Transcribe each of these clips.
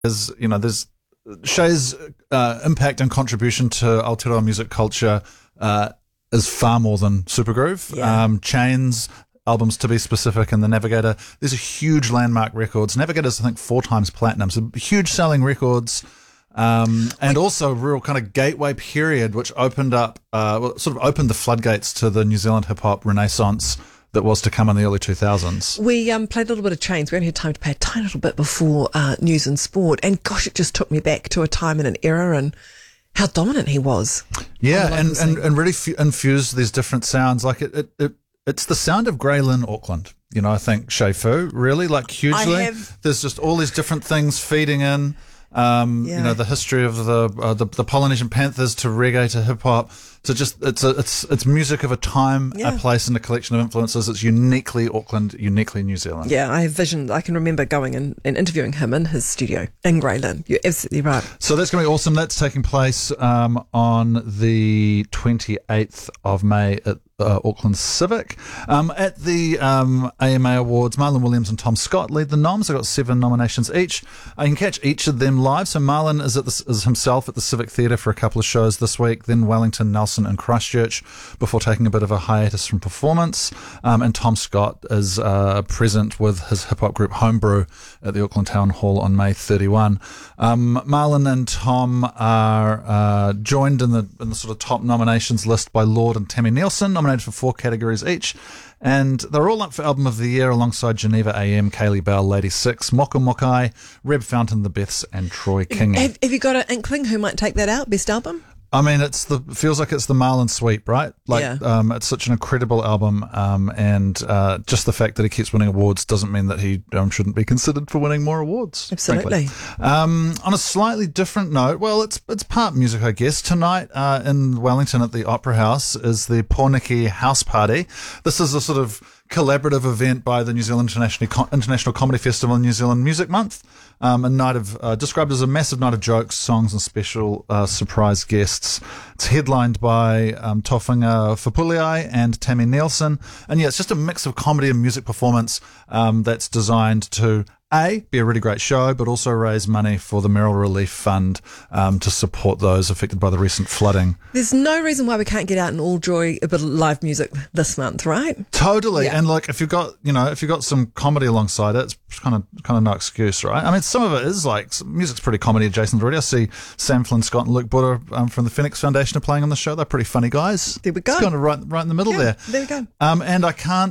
is, there's Shay's impact and contribution to Aotearoa music culture is far more than Supergroove. Yeah. Chains albums, to be specific, and The Navigator. These are huge landmark records. Navigator's, I think, 4 times platinum, so huge selling records. And also a real kind of gateway period, which opened up, sort of opened the floodgates to the New Zealand hip hop renaissance that was to come in the early 2000s. We played a little bit of Chains. We only had time to play a tiny little bit before News and Sport, and gosh, it just took me back to a time and an era and how dominant he was. Yeah, and really infused these different sounds. Like it's the sound of Grey Lynn Auckland. I think Shay Fu, really, like, hugely. There's just all these different things feeding in. The history of the Polynesian Panthers to reggae to hip hop to just it's music of a time, a place, and a collection of influences. It's uniquely Auckland, uniquely New Zealand. Yeah, I have vision. I can remember going and interviewing him in his studio in Grey Lynn. You're absolutely right. So that's going to be awesome. That's taking place on the 28th of May at Auckland Civic. At the AMA Awards, Marlon Williams and Tom Scott lead the noms. They've got 7 nominations each. You can catch each of them live. So Marlon is himself at the Civic Theatre for a couple of shows this week, then Wellington, Nelson and Christchurch before taking a bit of a hiatus from performance. And Tom Scott is present with his hip-hop group Homebrew at the Auckland Town Hall on May 31. Marlon and Tom are joined in the sort of top nominations list by Lord and Tammy Nielsen, nominated for 4 categories each, and they're all up for Album of the Year alongside Geneva AM, Kaylee Bell, Lady Six, Moka Mokai, Reb Fountain, The Beths, and Troy King. Have you got an inkling who might take that out, Best Album? I mean, feels like it's the Marlon sweep, right? Like, it's such an incredible album, and just the fact that he keeps winning awards doesn't mean that he shouldn't be considered for winning more awards. Absolutely. On a slightly different note, well, it's part music, I guess. Tonight in Wellington at the Opera House is the Porniki House Party. This is a sort of collaborative event by the New Zealand International Comedy Festival and New Zealand Music Month. A night of described as a massive night of jokes, songs, and special surprise guests. It's headlined by Tofunga Fapuliai and Tammy Nielsen, and it's just a mix of comedy and music performance that's designed to be a really great show, but also raise money for the Merrill Relief Fund to support those affected by the recent flooding. There's no reason why we can't get out and all enjoy a bit of live music this month, right? Totally. Yeah. And like, if you've got some comedy alongside it, it's kind of no excuse, right? I mean, some of it is like, music's pretty comedy adjacent already. I see Sam Flynn Scott and Luke Butter from the Phoenix Foundation are playing on the show. They're pretty funny guys. There we go. It's kind of right in the middle there. There we go. And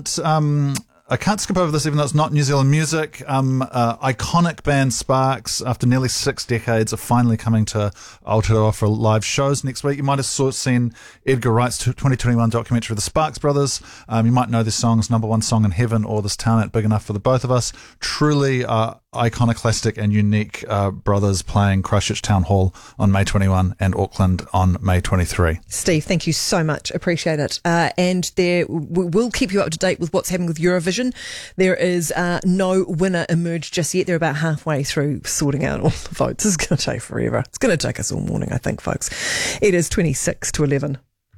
I can't skip over this, even though it's not New Zealand music. Iconic band Sparks, after nearly 6 decades, are finally coming to Aotearoa for live shows next week. You might have seen Edgar Wright's 2021 documentary, The Sparks Brothers. You might know this song's #1 song in heaven, or This Town Ain't Big Enough for the Both of Us. Truly iconoclastic and unique brothers playing Christchurch Town Hall on May 21 and Auckland on May 23. Steve, thank you so much. Appreciate it. And we'll keep you up to date with what's happening with Eurovision. There is no winner emerged just yet. They're about halfway through sorting out all the votes. This is going to take forever. It's going to take us all morning, I think, folks. It is 26 to 11.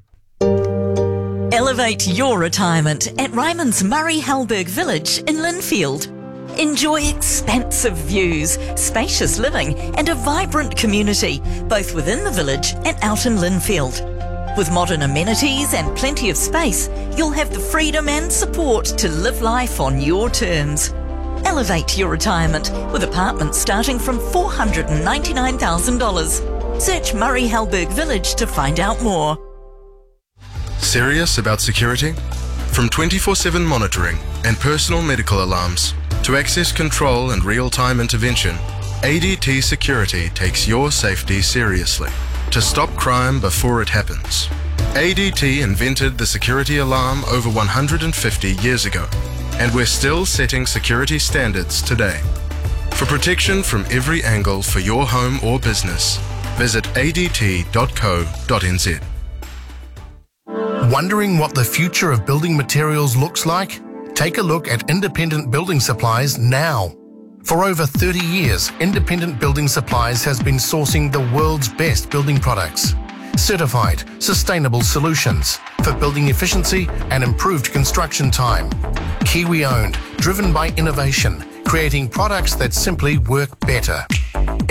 Elevate your retirement at Ryman's Murray Halberg Village in Linfield. Enjoy expansive views, spacious living and a vibrant community, both within the village and out in Linfield. With modern amenities and plenty of space, you'll have the freedom and support to live life on your terms. Elevate your retirement with apartments starting from $499,000. Search Murray Halberg Village to find out more. Serious about security? From 24/7 monitoring and personal medical alarms to access control and real-time intervention, ADT Security takes your safety seriously. To stop crime before it happens. ADT invented the security alarm over 150 years ago, and we're still setting security standards today. For protection from every angle for your home or business, visit adt.co.nz. Wondering what the future of building materials looks like? Take a look at Independent Building Supplies now. For over 30 years, Independent Building Supplies has been sourcing the world's best building products. Certified, sustainable solutions for building efficiency and improved construction time. Kiwi-owned, driven by innovation, creating products that simply work better.